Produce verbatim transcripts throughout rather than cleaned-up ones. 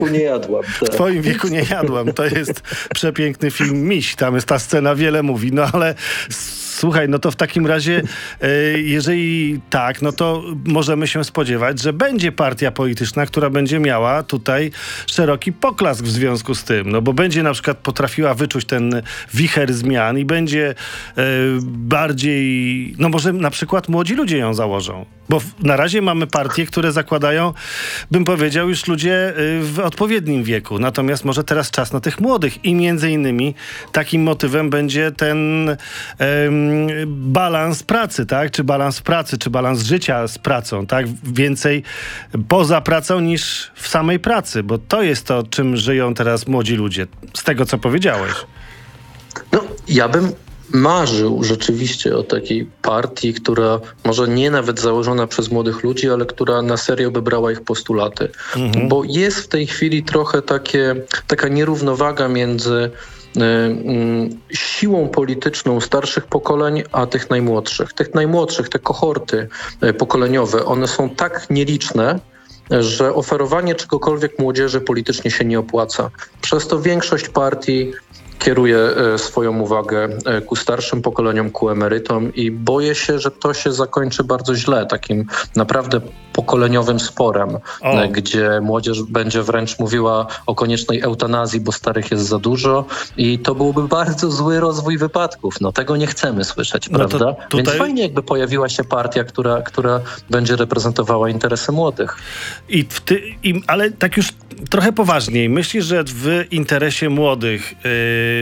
wieku nie jadłam. Tak. W twoim wieku nie jadłam. To jest przepiękny film Miś. Tam jest ta scena wiele mówi. No ale słuchaj, no to w takim razie, jeżeli tak, no to możemy się spodziewać, że będzie partia polityczna, która będzie miała tutaj szeroki poklask w związku z tym. No bo będzie na przykład potrafiła wyczuć ten wicher zmian i będzie bardziej, no może na przykład młodzi ludzie ją założą. Bo na razie mamy partie, które zakładają, bym powiedział, już ludzie w odpowiednim wieku. Natomiast może teraz czas na tych młodych i między innymi takim motywem będzie ten um, balans pracy, tak? Czy balans pracy, czy balans życia z pracą, tak? Więcej poza pracą niż w samej pracy, bo to jest to, czym żyją teraz młodzi ludzie. Z tego, co powiedziałeś. No, ja bym marzył rzeczywiście o takiej partii, która może nie nawet założona przez młodych ludzi, ale która na serio by brała ich postulaty. Mhm. Bo jest w tej chwili trochę takie, taka nierównowaga między y, y, siłą polityczną starszych pokoleń, a tych najmłodszych. Tych najmłodszych, te kohorty y, pokoleniowe, one są tak nieliczne, że oferowanie czegokolwiek młodzieży politycznie się nie opłaca. Przez to większość partii kieruje swoją uwagę ku starszym pokoleniom, ku emerytom i boję się, że to się zakończy bardzo źle, takim naprawdę pokoleniowym sporem, o. gdzie młodzież będzie wręcz mówiła o koniecznej eutanazji, bo starych jest za dużo i to byłby bardzo zły rozwój wypadków. No tego nie chcemy słyszeć, no prawda? Tutaj... Więc fajnie jakby pojawiła się partia, która, która będzie reprezentowała interesy młodych. I w ty, i, ale tak już trochę poważniej. Myślisz, że w interesie młodych, yy,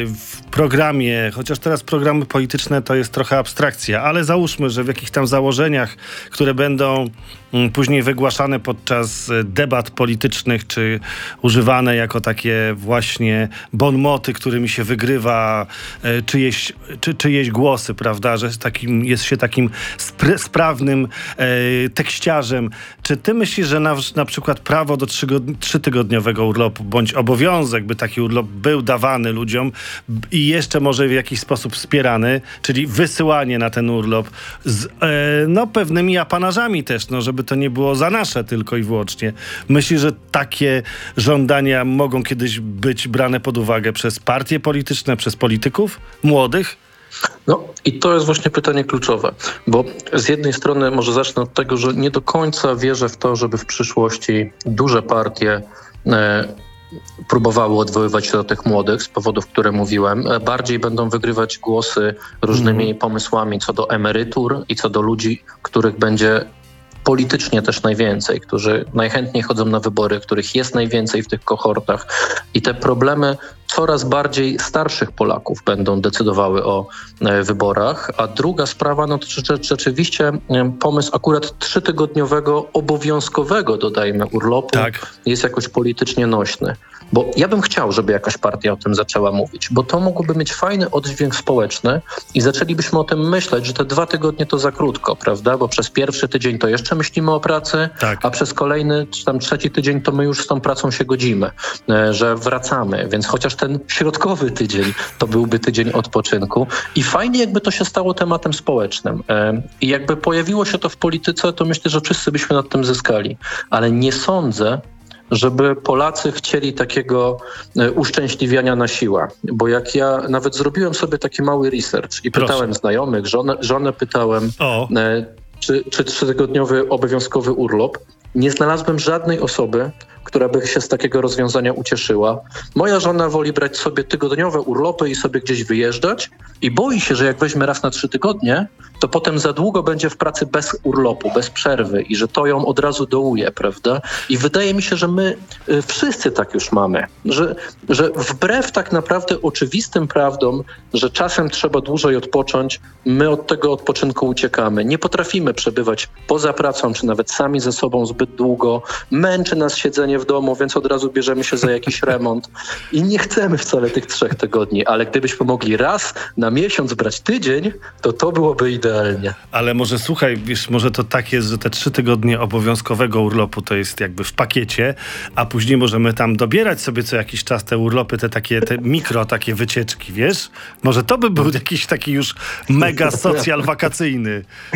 w programie, chociaż teraz programy polityczne to jest trochę abstrakcja, ale załóżmy, że w jakichś tam założeniach, które będą mm, później wygłaszane podczas debat politycznych, czy używane jako takie właśnie bonmoty, którymi się wygrywa e, czyjeś, czy, czyjeś głosy, prawda, że takim, jest się takim spry, sprawnym e, tekściarzem. Czy ty myślisz, że na, na przykład prawo do trzytygodniowego urlopu, bądź obowiązek, by taki urlop był dawany ludziom i jeszcze może w jakiś sposób wspierany, czyli wysyłanie na ten urlop z e, no, pewnymi apanażami też, no, żeby to nie było za nasze tylko i wyłącznie. Myślisz, że takie żądania mogą kiedyś być brane pod uwagę przez partie polityczne, przez polityków młodych? No i to jest właśnie pytanie kluczowe, bo z jednej strony może zacznę od tego, że nie do końca wierzę w to, żeby w przyszłości duże partie e, próbowały odwoływać się do tych młodych z powodów, które mówiłem. Bardziej będą wygrywać głosy różnymi mm. pomysłami co do emerytur i co do ludzi, których będzie politycznie też najwięcej, którzy najchętniej chodzą na wybory, których jest najwięcej w tych kohortach i te problemy coraz bardziej starszych Polaków będą decydowały o e, wyborach. A druga sprawa, no to rzeczywiście e, pomysł akurat trzytygodniowego obowiązkowego, dodajmy, urlopu tak. jest jakoś politycznie nośny. Bo ja bym chciał, żeby jakaś partia o tym zaczęła mówić, bo to mogłoby mieć fajny oddźwięk społeczny i zaczęlibyśmy o tym myśleć, że te dwa tygodnie to za krótko, prawda? Bo przez pierwszy tydzień to jeszcze myślimy o pracy, tak. a przez kolejny czy tam trzeci tydzień to my już z tą pracą się godzimy, e, że wracamy, więc chociaż ten środkowy tydzień to byłby tydzień odpoczynku i fajnie jakby to się stało tematem społecznym e, i jakby pojawiło się to w polityce, to myślę, że wszyscy byśmy nad tym zyskali, ale nie sądzę, żeby Polacy chcieli takiego e, uszczęśliwiania na siłę. Bo jak ja nawet zrobiłem sobie taki mały research i pytałem Proszę. znajomych, żonę, żonę pytałem, e, czy, czy trzytygodniowy obowiązkowy urlop, nie znalazłem żadnej osoby, która by się z takiego rozwiązania ucieszyła. Moja żona woli brać sobie tygodniowe urlopy i sobie gdzieś wyjeżdżać i boi się, że jak weźmie raz na trzy tygodnie, to potem za długo będzie w pracy bez urlopu, bez przerwy i że to ją od razu dołuje, prawda? I wydaje mi się, że my y, wszyscy tak już mamy, że, że wbrew tak naprawdę oczywistym prawdom, że czasem trzeba dłużej odpocząć, my od tego odpoczynku uciekamy. Nie potrafimy przebywać poza pracą, czy nawet sami ze sobą zbyt długo. Męczy nas siedzenie w domu, więc od razu bierzemy się za jakiś remont i nie chcemy wcale tych trzech tygodni, ale gdybyśmy mogli raz na miesiąc brać tydzień, to to byłoby idealnie. Ale może słuchaj, wiesz, może to tak jest, że te trzy tygodnie obowiązkowego urlopu to jest jakby w pakiecie, a później możemy tam dobierać sobie co jakiś czas te urlopy, te takie, te mikro takie wycieczki, wiesz? Może to by był jakiś taki już mega socjal wakacyjny.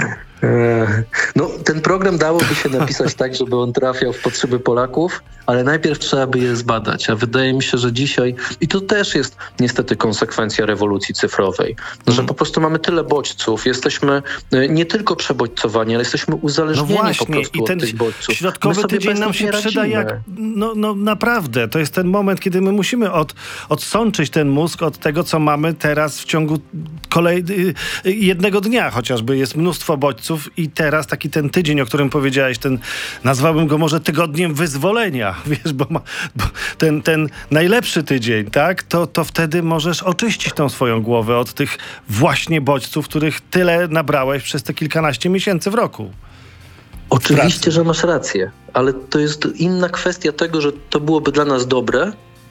No, ten program dałoby się napisać tak, żeby on trafiał w potrzeby Polaków, ale najpierw trzeba by je zbadać. A wydaje mi się, że dzisiaj, i to też jest niestety konsekwencja rewolucji cyfrowej, mm. że po prostu mamy tyle bodźców, jesteśmy nie tylko przebodźcowani, ale jesteśmy uzależnieni no właśnie, po prostu i ten od tych bodźców. Środkowy tydzień nam się przyda jak, no, no naprawdę, to jest ten moment, kiedy my musimy od, odsączyć ten mózg od tego, co mamy teraz w ciągu kolej, jednego dnia chociażby. Jest mnóstwo bodźców i teraz taki ten tydzień, o którym powiedziałeś, ten, nazwałbym go może tygodniem wyzwolenia, wiesz, bo, ma, bo ten, ten najlepszy tydzień, tak, to, to wtedy możesz oczyścić tą swoją głowę od tych właśnie bodźców, których tyle nabrałeś przez te kilkanaście miesięcy w roku. Oczywiście, że masz rację, ale to jest inna kwestia tego, że to byłoby dla nas dobre,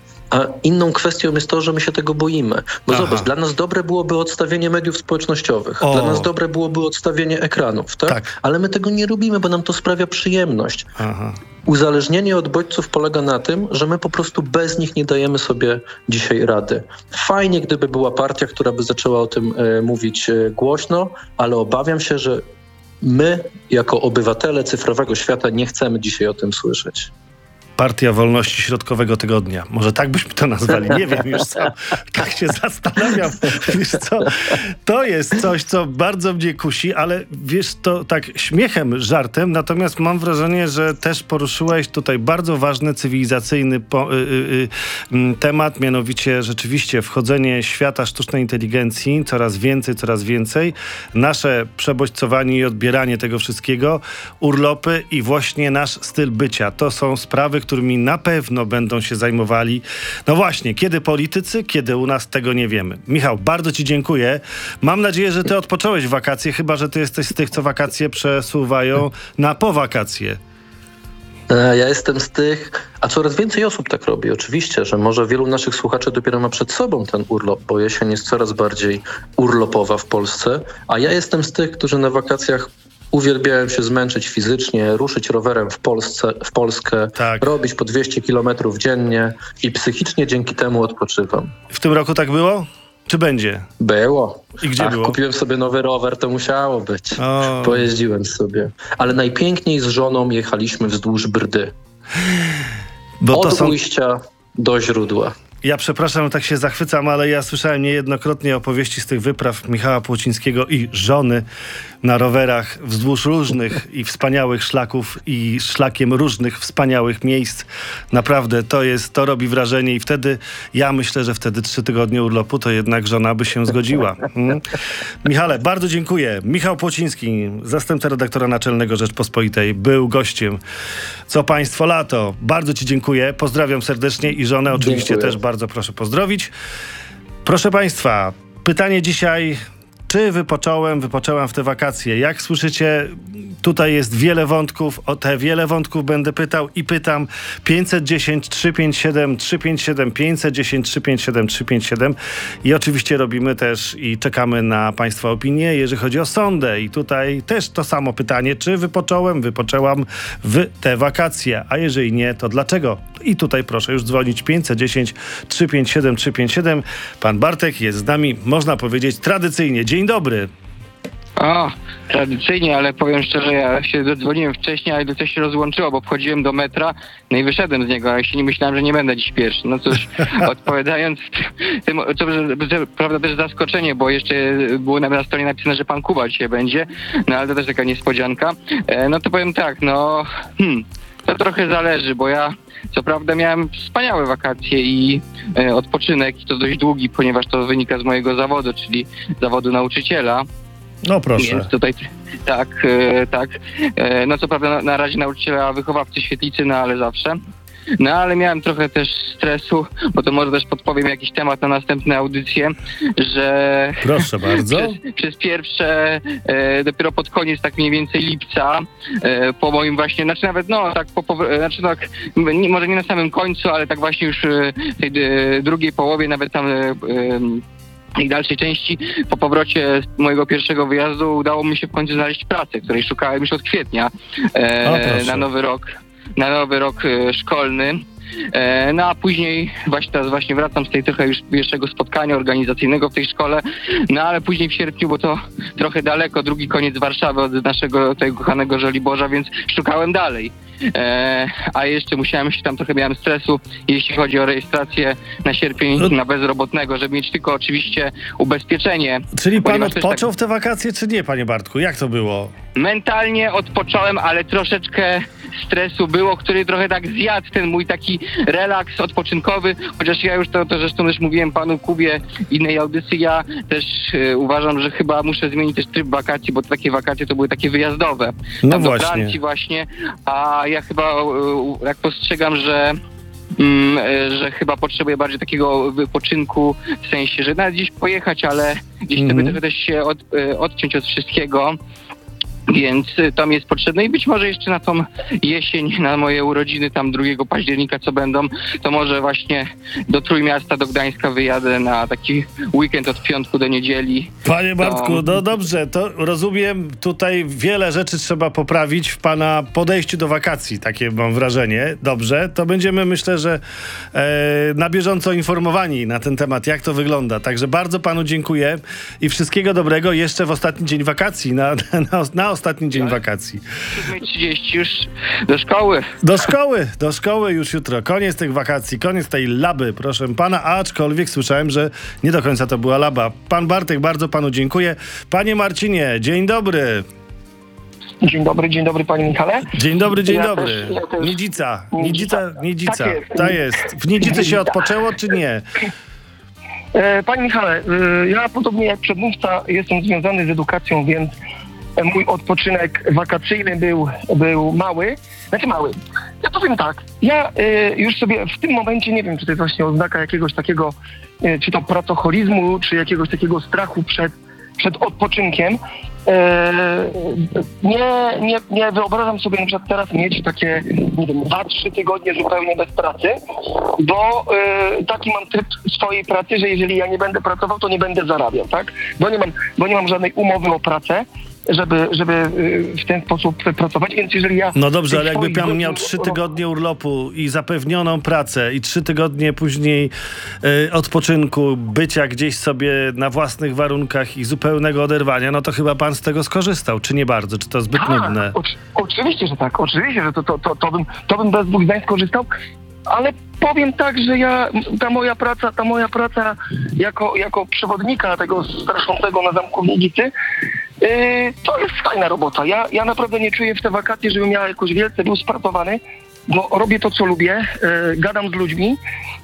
a inną kwestią jest to, że my się tego boimy. Bo Aha. zobacz, dla nas dobre byłoby odstawienie mediów społecznościowych. O. Dla nas dobre byłoby odstawienie ekranów, tak? Tak. Ale my tego nie robimy, bo nam to sprawia przyjemność. Aha. Uzależnienie od bodźców polega na tym, że my po prostu bez nich nie dajemy sobie dzisiaj rady. Fajnie, gdyby była partia, która by zaczęła o tym e, mówić e, głośno, ale obawiam się, że my, jako obywatele cyfrowego świata, nie chcemy dzisiaj o tym słyszeć. Partia Wolności Środkowego Tygodnia. Może tak byśmy to nazwali. Nie wiem już co. Tak się zastanawiam. Wiesz co? To jest coś, co bardzo mnie kusi, ale wiesz, to tak śmiechem, żartem, natomiast mam wrażenie, że też poruszyłeś tutaj bardzo ważny cywilizacyjny po, y, y, y, temat, mianowicie rzeczywiście wchodzenie świata sztucznej inteligencji, coraz więcej, coraz więcej, nasze przebodźcowanie i odbieranie tego wszystkiego, urlopy i właśnie nasz styl bycia. To są sprawy, którymi na pewno będą się zajmowali. No właśnie, kiedy politycy, kiedy u nas, tego nie wiemy. Michał, bardzo ci dziękuję. Mam nadzieję, że ty odpocząłeś w wakacje, chyba że ty jesteś z tych, co wakacje przesuwają na po wakacje. Ja jestem z tych, a coraz więcej osób tak robi. Oczywiście, że może wielu naszych słuchaczy dopiero ma przed sobą ten urlop, bo jesień jest coraz bardziej urlopowa w Polsce, a ja jestem z tych, którzy na wakacjach uwielbiałem się zmęczyć fizycznie, ruszyć rowerem w Polsce, w Polskę, Tak. robić po dwieście kilometrów dziennie i psychicznie dzięki temu odpoczywam. W tym roku tak było? Czy będzie? Było. I gdzie Ach, było? kupiłem sobie nowy rower, to musiało być. O. Pojeździłem sobie. Ale najpiękniej z żoną jechaliśmy wzdłuż Brdy. Bo to Od są... ujścia do źródła. Ja przepraszam, tak się zachwycam, ale ja słyszałem niejednokrotnie opowieści z tych wypraw Michała Płocińskiego i żony na rowerach wzdłuż różnych i wspaniałych szlaków i szlakiem różnych wspaniałych miejsc. Naprawdę to jest, to robi wrażenie i wtedy, ja myślę, że wtedy trzy tygodnie urlopu to jednak żona by się zgodziła. Hmm? Michale, bardzo dziękuję. Michał Płociński, zastępca redaktora naczelnego Rzeczpospolitej, był gościem Co Państwo Lato. Bardzo ci dziękuję, pozdrawiam serdecznie i żonę oczywiście Dziękuję. też bardzo proszę pozdrowić. Proszę Państwa, pytanie dzisiaj, czy wypocząłem, wypoczęłam w te wakacje? Jak słyszycie, tutaj jest wiele wątków, o te wiele wątków będę pytał i pytam. pięćset dziesięć, trzysta pięćdziesiąt siedem, trzysta pięćdziesiąt siedem, pięćset dziesięć, trzysta pięćdziesiąt siedem, trzysta pięćdziesiąt siedem i oczywiście robimy też i czekamy na Państwa opinie, jeżeli chodzi o sondę. I tutaj też to samo pytanie, czy wypocząłem, wypoczęłam w te wakacje, a jeżeli nie, to dlaczego? I tutaj proszę już dzwonić pięćset dziesięć, trzysta pięćdziesiąt siedem, trzysta pięćdziesiąt siedem. Pan Bartek jest z nami, można powiedzieć, tradycyjnie. Dzień dobry. O, tradycyjnie, ale powiem szczerze, ja się dodzwoniłem wcześniej, ale coś się rozłączyło, bo wchodziłem do metra, no i wyszedłem z niego, a ja się nie myślałem, że nie będę dziś pierwszy. No cóż, odpowiadając, tym, to że, prawda też zaskoczenie, bo jeszcze było na, na stronie napisane, że pan Kuba dzisiaj będzie, no ale to też taka niespodzianka. E, no to powiem tak, no, hmm, to trochę zależy, bo ja co prawda miałem wspaniałe wakacje i e, odpoczynek, i to dość długi, ponieważ to wynika z mojego zawodu, czyli zawodu nauczyciela. No proszę. Więc tutaj tak, e, tak. E, no co prawda na, na razie nauczyciela wychowawcy świetlicy, no ale zawsze. No ale miałem trochę też stresu, bo to może też podpowiem jakiś temat na następne audycje, że Proszę bardzo. przez, przez pierwsze, e, dopiero pod koniec tak mniej więcej lipca, e, po moim właśnie, znaczy nawet no tak, po, po, znaczy tak, nie, może nie na samym końcu, ale tak właśnie już e, w tej e, drugiej połowie, nawet tam e, e, i dalszej części po powrocie z mojego pierwszego wyjazdu udało mi się w końcu znaleźć pracę, której szukałem już od kwietnia e, O, na nowy rok, na nowy rok e, szkolny. E, no a później właśnie teraz właśnie wracam z tej trochę już pierwszego spotkania organizacyjnego w tej szkole, no ale później w sierpniu, bo to trochę daleko, drugi koniec Warszawy od naszego tego kochanego Żoliborza, więc szukałem dalej. E, a jeszcze musiałem się tam, trochę miałem stresu, jeśli chodzi o rejestrację na sierpień No. na bezrobotnego, żeby mieć tylko oczywiście ubezpieczenie. Czyli pan Ponieważ też odpoczął tak w te wakacje, czy nie, panie Bartku? Jak to było? mentalnie odpocząłem, ale troszeczkę stresu było, który trochę tak zjadł ten mój taki relaks odpoczynkowy, chociaż ja już to, to zresztą też mówiłem panu Kubie w innej audycji, ja też e, uważam, że chyba muszę zmienić też tryb wakacji, bo takie wakacje to były takie wyjazdowe. No Tam do właśnie. Francji właśnie, a ja chyba e, jak postrzegam, że Mm, e, że chyba potrzebuję bardziej takiego wypoczynku, w sensie, że nawet gdzieś pojechać, ale gdzieś Mhm. sobie trochę też się od, e, odciąć od wszystkiego. Więc y, to mi jest potrzebne i być może jeszcze na tą jesień, na moje urodziny tam drugiego października, co będą, to może właśnie do Trójmiasta, do Gdańska wyjadę na taki weekend od piątku do niedzieli. Panie Bartku, To- no dobrze, to rozumiem, tutaj wiele rzeczy trzeba poprawić w pana podejściu do wakacji, takie mam wrażenie. Dobrze, to będziemy, myślę, że e, na bieżąco informowani na ten temat, jak to wygląda. Także bardzo panu dziękuję i wszystkiego dobrego jeszcze w ostatni dzień wakacji, na, na, na ostatni dzień wakacji. siódma trzydzieści już do szkoły. Do szkoły, do szkoły już jutro. Koniec tych wakacji, koniec tej laby, proszę pana, aczkolwiek słyszałem, że nie do końca to była laba. Pan Bartek, bardzo panu dziękuję. Panie Marcinie, dzień dobry. Dzień dobry, dzień dobry panie Michale. Dzień dobry, dzień Ja dobry. też- ja też- Niedzica, Niedzica. Niedzica, Niedzica. Tak jest. Ta jest. W Niedzicy się odpoczęło, czy nie? E, Panie Michale, e, ja podobnie jak przedmówca jestem związany z edukacją, więc e, mój odpoczynek wakacyjny był, był mały. Znaczy mały. Ja powiem tak, ja e, już sobie w tym momencie nie wiem, czy to jest właśnie oznaka jakiegoś takiego, e, czy to pracoholizmu, czy jakiegoś takiego strachu przed, przed odpoczynkiem. E, nie, nie, nie wyobrażam sobie na przykład teraz mieć takie, nie wiem, dwa, trzy tygodnie zupełnie bez pracy, bo e, taki mam tryb swojej pracy, że jeżeli ja nie będę pracował, to nie będę zarabiał, tak? Bo nie mam, bo nie mam żadnej umowy o pracę, żeby, żeby e, w ten sposób pracować, więc jeżeli ja... No dobrze, ale tych jakby swoich pan miał godzin- trzy tygodnie urlopu i zapewnioną pracę i trzy tygodnie później y, odpoczynku, bycia gdzieś sobie na własnych warunkach i zupełnego oderwania, no to chyba pan z tego skorzystał, czy nie bardzo? Czy to zbyt Tak, nudne? oczy- oczywiście, że tak, oczywiście, że to, to, to, to, bym, to bym bez dwóch zdań skorzystał, ale powiem tak, że ja, ta moja praca, ta moja praca jako, jako przewodnika tego straszącego na zamku w Niedzicy, yy, to jest fajna robota. Ja, ja naprawdę nie czuję w te wakacje, żebym ja jakoś wielce był spracowany, bo robię to, co lubię, yy, gadam z ludźmi,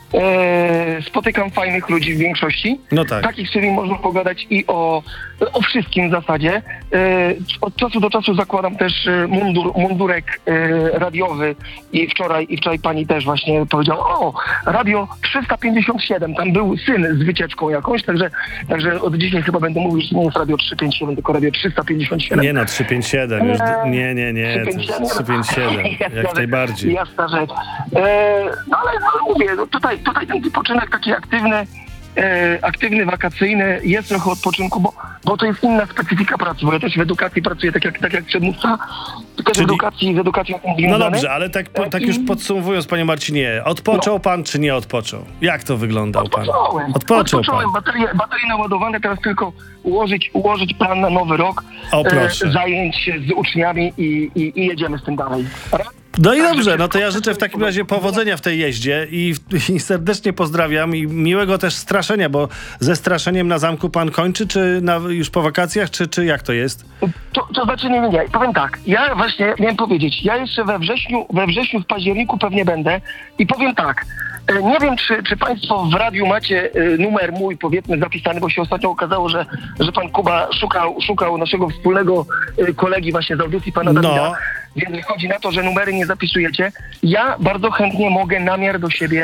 yy, spotykam fajnych ludzi w większości. No tak. Takich, z którymi można pogadać i o, o wszystkim w zasadzie. E, Od czasu do czasu zakładam też e, mundur, mundurek e, radiowy i wczoraj, i wczoraj pani też właśnie powiedziała, o, radio trzysta pięćdziesiąt siedem, tam był syn z wycieczką jakąś, także, także od dzisiaj chyba będę mówił, że nie jest radio trzysta pięćdziesiąt siedem, tylko radio trzysta pięćdziesiąt siedem. Nie no, trzysta pięćdziesiąt siedem. Już, Eee, nie, nie, nie. To jest trzysta pięćdziesiąt siedem. Jasna Jak rzecz, najbardziej. Jasna rzecz. E, no ale, ale mówię, no tutaj, tutaj ten wypoczynek taki aktywny, e, aktywny, wakacyjny, jest trochę odpoczynku, bo, bo to jest inna specyfika pracy, bo ja też w edukacji pracuję tak jak, tak jak przedmówca, tylko z Czyli- edukacji, z edukacją jestem No związany. dobrze, ale tak, po, tak już podsumowując, panie Marcinie, odpoczął pan czy nie odpoczął? Jak to wyglądał pan? Odpocząłem. Odpoczął pan. Odpocząłem. Baterie, baterie naładowane, teraz tylko ułożyć, ułożyć plan na nowy rok, O, proszę. zająć się z uczniami i, i, i jedziemy z tym dalej. No i dobrze, no to ja życzę w takim razie powodzenia w tej jeździe i, i serdecznie pozdrawiam i miłego też straszenia, bo ze straszeniem na zamku pan kończy, czy na, już po wakacjach, czy, czy jak to jest? To, to znaczy nie, nie, nie. Powiem tak, ja właśnie miałem powiedzieć, ja jeszcze we wrześniu, we wrześniu, w październiku pewnie będę i powiem tak, e, nie wiem, czy, czy państwo w radiu macie e, numer mój, powiedzmy, zapisany, bo się ostatnio okazało, że, że pan Kuba szukał, szukał naszego wspólnego e, kolegi właśnie z audycji, pana No. Dawida, więc chodzi na to, że numery nie zapisujecie. Ja bardzo chętnie mogę namiar do siebie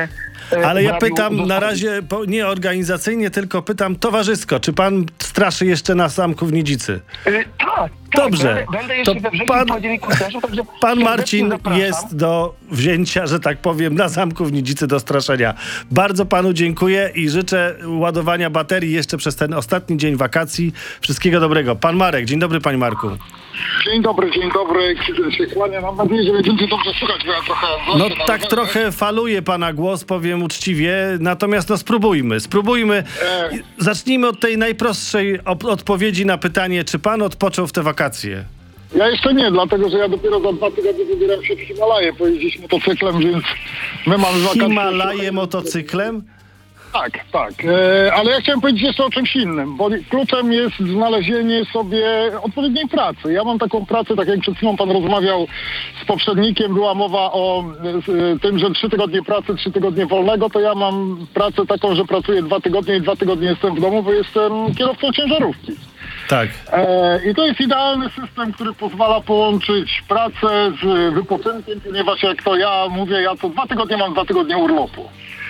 e, Ale ja w radiu pytam na zostawić. razie po, nie organizacyjnie, tylko pytam towarzysko. Czy pan straszy jeszcze na zamku w Nidzicy? E, tak, Dobrze. tak, będę, będę jeszcze To we wrześniu pan- w październiku też, także Pan serdecznie Marcin zapraszam. jest do wzięcia, że tak powiem, na zamku w Nidzicy do straszenia. Bardzo panu dziękuję i życzę ładowania baterii jeszcze przez ten ostatni dzień wakacji. Wszystkiego dobrego. Pan Marek. Dzień dobry, panie Marku. Dzień dobry, dzień dobry. Krzysztof się kłania. Mam nadzieję, że będzie dobrze słychać, bo ja trochę... No gościu na tak rowerze. trochę faluje pana głos, powiem uczciwie, natomiast no spróbujmy, spróbujmy. E. Zacznijmy od tej najprostszej op- odpowiedzi na pytanie, czy pan odpoczął w te wakacje? Ja jeszcze nie, dlatego że ja dopiero za dwa tygodnie wybieram się w Himalaje pojeździć motocyklem, więc my mamy wakacje... Himalaje motocyklem? Tak, tak. E, ale ja chciałem powiedzieć jeszcze o czymś innym, bo kluczem jest znalezienie sobie odpowiedniej pracy. Ja mam taką pracę, tak jak przed chwilą pan rozmawiał z poprzednikiem, była mowa o e, tym, że trzy tygodnie pracy, trzy tygodnie wolnego, to ja mam pracę taką, że pracuję dwa tygodnie i dwa tygodnie jestem w domu, bo jestem kierowcą ciężarówki. Tak. E, I to jest idealny system, który pozwala połączyć pracę z wypoczynkiem, ponieważ jak to ja mówię, ja co dwa tygodnie mam dwa tygodnie urlopu.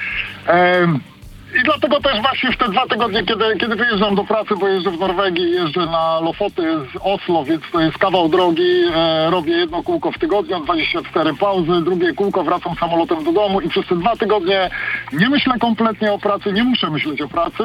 E, I dlatego też właśnie w te dwa tygodnie, kiedy, kiedy wyjeżdżam do pracy, bo jeżdżę w Norwegii, jeżdżę na Lofoty z Oslo, więc to jest kawał drogi, e, robię jedno kółko w tygodniu, dwadzieścia cztery pauzy, drugie kółko, wracam samolotem do domu i przez te dwa tygodnie nie myślę kompletnie o pracy, nie muszę myśleć o pracy.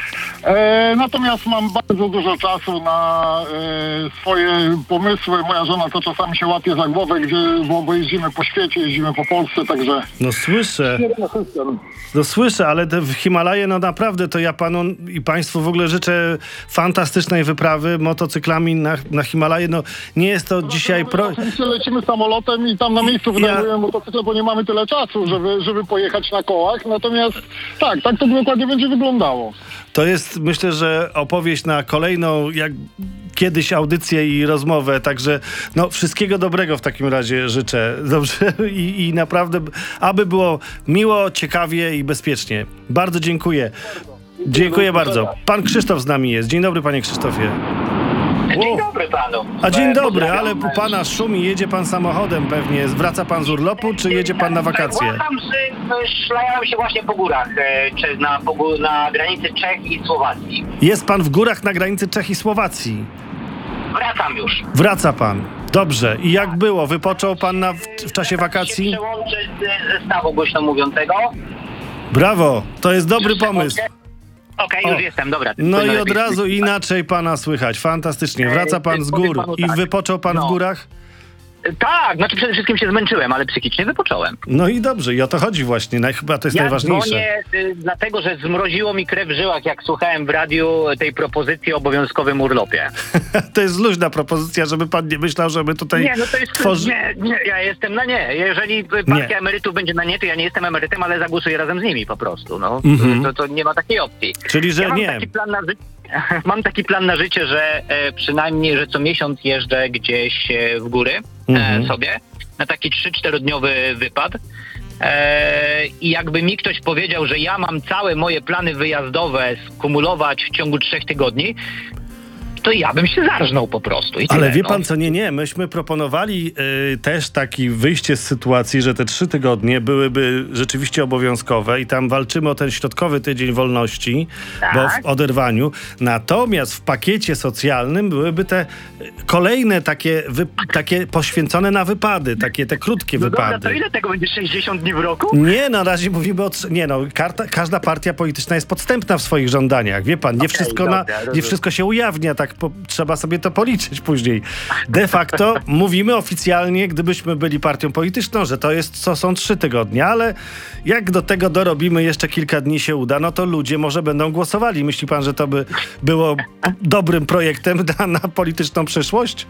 E, natomiast mam bardzo dużo czasu na e, swoje pomysły. Moja żona to czasami się łapie za głowę, gdzie, bo, bo jeździmy po świecie, jeździmy po Polsce, także... No słyszę, Świetny system. no słyszę, ale te w Himalaje, no naprawdę, to ja panu i państwu w ogóle życzę fantastycznej wyprawy motocyklami na, na Himalaje. No nie jest to dzisiaj... Pro... Oczywiście lecimy samolotem i tam na miejscu wynajmujemy motocykle, bo nie mamy tyle czasu, żeby, żeby pojechać na kołach. Natomiast tak, tak to dokładnie będzie wyglądało. To jest, myślę, że opowieść na kolejną, jak kiedyś audycję i rozmowę, także no wszystkiego dobrego w takim razie życzę. Dobrze? I, i naprawdę, aby było miło, ciekawie i bezpiecznie. Bardzo dziękuję. Dziękuję bardzo. Pan Krzysztof z nami jest. Dzień dobry, panie Krzysztofie. Dzień dobry panu. A dzień E, dobry, ale pozdrawiam. u pana szumi, jedzie pan samochodem pewnie. Wraca pan z urlopu, czy jedzie pan na wakacje? Wracam z, szlajałem się właśnie po górach, e, czy na, po, gó- na granicy Czech i Słowacji. Jest pan w górach na granicy Czech i Słowacji. Wracam już. Wraca pan. Dobrze. I jak było? Wypoczął pan na, w, w czasie wakacji? Się przełączę z zestawu głośno mówiącego. Brawo, to jest dobry pomysł. Okej, O. już jestem, dobra. No i Powinno od lepiej razu słychać. inaczej pana słychać. Fantastycznie. Wraca pan z Powiem gór panu i tak. wypoczął pan w No. górach? Tak, znaczy przede wszystkim się zmęczyłem, ale psychicznie wypocząłem. No i dobrze, i o to chodzi właśnie. Naj, chyba to jest Ja najważniejsze. dzwonię y, dlatego, że zmroziło mi krew w żyłach, jak słuchałem w radiu tej propozycji o obowiązkowym urlopie. To jest luźna propozycja, żeby pan nie myślał, że my tutaj Nie, no to jest... tworzy... Nie, nie, ja jestem na nie. Jeżeli partia Nie. emerytów będzie na nie, to ja nie jestem emerytem, ale zagłosuję razem z nimi po prostu. No. Mhm. To, to nie ma takiej opcji. Czyli, że ja mam nie. Taki plan na ży- mam taki plan na życie, że e, przynajmniej, że co miesiąc jeżdżę gdzieś e, w góry Mhm. e, sobie na taki trzy czterodniowy wypad. E, I jakby mi ktoś powiedział, że ja mam całe moje plany wyjazdowe skumulować w ciągu trzech tygodni, to ja bym się zarżnął po prostu. I Ale tyle, wie no. pan co, nie, nie, myśmy proponowali y, też taki wyjście z sytuacji, że te trzy tygodnie byłyby rzeczywiście obowiązkowe i tam walczymy o ten środkowy tydzień wolności, Tak. bo w oderwaniu. Natomiast w pakiecie socjalnym byłyby te y, kolejne takie, wy, takie poświęcone na wypady, takie te krótkie No dobra, wypady. to ile tego będzie? sześćdziesiąt dni w roku? Nie, na razie mówimy o... trz- Nie no, karta, każda partia polityczna jest podstępna w swoich żądaniach. Wie pan, nie, Okej, wszystko, dobra, na, nie rozumiem. wszystko się ujawnia, tak po, trzeba sobie to policzyć później. De facto mówimy oficjalnie, gdybyśmy byli partią polityczną, że to jest, co są trzy tygodnie, ale jak do tego dorobimy, jeszcze kilka dni się uda, no to ludzie może będą głosowali. Myśli pan, że to by było dobrym projektem na, na polityczną przyszłość?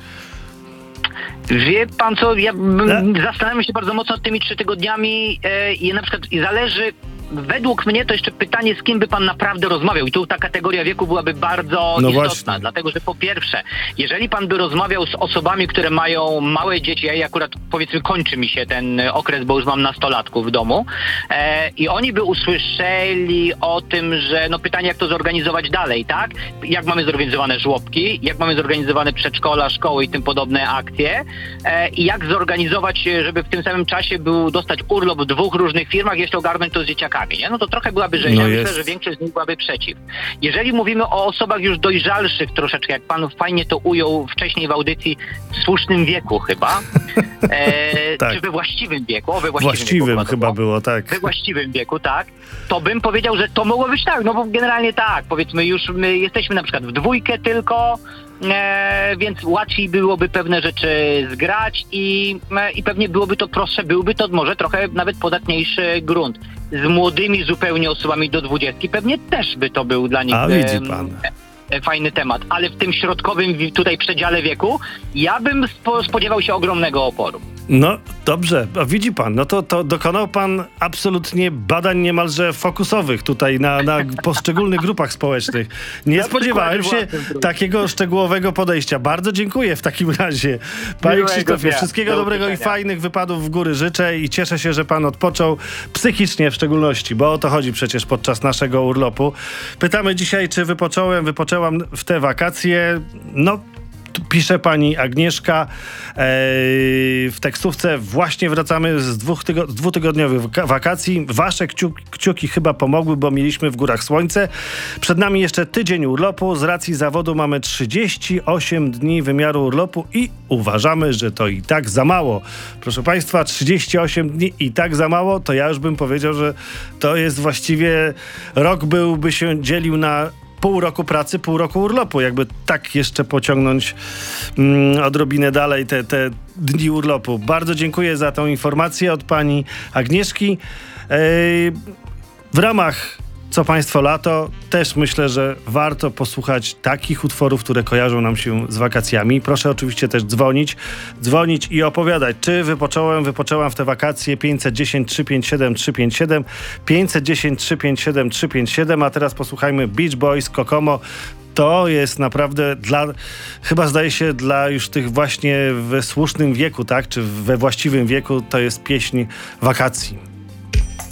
Wie pan co, ja bym- No. zastanawiam się bardzo mocno nad tymi trzy tygodniami e, i na przykład i zależy, według mnie to jeszcze pytanie, z kim by pan naprawdę rozmawiał i tu ta kategoria wieku byłaby bardzo No istotna, właśnie. dlatego że po pierwsze, jeżeli pan by rozmawiał z osobami, które mają małe dzieci, ja akurat powiedzmy kończy mi się ten okres, bo już mam nastolatków w domu e, i oni by usłyszeli o tym, że no pytanie jak to zorganizować dalej, tak? Jak mamy zorganizowane żłobki, jak mamy zorganizowane przedszkola, szkoły i tym podobne akcje e, i jak zorganizować, żeby w tym samym czasie był dostać urlop w dwóch różnych firmach, jeszcze ogarnąć to z dzieciakami chłopakami, nie? No to trochę byłaby rzeźnia, No myślę, jest. że większość z nich byłaby przeciw. Jeżeli mówimy o osobach już dojrzalszych troszeczkę, jak pan fajnie to ujął wcześniej w audycji, w słusznym wieku chyba, e, Tak. czy we właściwym wieku, o, we właściwym, Właściwym wieku chyba było, tak. we właściwym wieku, tak, to bym powiedział, że to mogło być tak, no bo generalnie tak, powiedzmy już my jesteśmy na przykład w dwójkę tylko, e, więc łatwiej byłoby pewne rzeczy zgrać i, e, i pewnie byłoby to prostsze, byłby to może trochę nawet podatniejszy grunt. Z młodymi zupełnie osobami do dwudziestki pewnie też by to był dla nich A, e, widzi pan. e, fajny temat, ale w tym środkowym wi- tutaj przedziale wieku ja bym spo, spodziewał się ogromnego oporu. No dobrze, a widzi pan, no to, to dokonał pan absolutnie badań niemalże fokusowych tutaj na, na poszczególnych grupach społecznych. Nie Na spodziewałem przykładzie się własnym, takiego szczegółowego podejścia. Bardzo dziękuję w takim razie. Panie Miłego Krzysztofie, dnia. wszystkiego Do dobrego i usłyszenia. fajnych wypadów w góry życzę i cieszę się, że pan odpoczął psychicznie w szczególności, bo o to chodzi przecież podczas naszego urlopu. Pytamy dzisiaj, czy wypocząłem, wypoczęłam w te wakacje. No, tu pisze pani Agnieszka e, w tekstówce: właśnie wracamy z, dwóch tygo- z dwutygodniowych waka- wakacji. Wasze kciuk- kciuki chyba pomogły, bo mieliśmy w górach słońce. Przed nami jeszcze tydzień urlopu. Z racji zawodu mamy trzydzieści osiem dni wymiaru urlopu i uważamy, że to i tak za mało. Proszę państwa, trzydzieści osiem dni i tak za mało, to ja już bym powiedział, że to jest właściwie rok byłby się dzielił na pół roku pracy, pół roku urlopu. Jakby tak jeszcze pociągnąć mm, odrobinę dalej te, te dni urlopu. Bardzo dziękuję za tą informację od pani Agnieszki. Ej, w ramach Co Państwo Lato też myślę, że warto posłuchać takich utworów, które kojarzą nam się z wakacjami. Proszę oczywiście też dzwonić, dzwonić i opowiadać, czy wypocząłem, wypoczęłam w te wakacje. Pięćset dziesięć, trzysta pięćdziesiąt siedem, trzysta pięćdziesiąt siedem, pięćset dziesięć, trzysta pięćdziesiąt siedem, trzysta pięćdziesiąt siedem, a teraz posłuchajmy Beach Boys, Kokomo. To jest naprawdę dla, chyba zdaje się, dla już tych właśnie we słusznym wieku, tak, czy we właściwym wieku, to jest pieśń wakacji.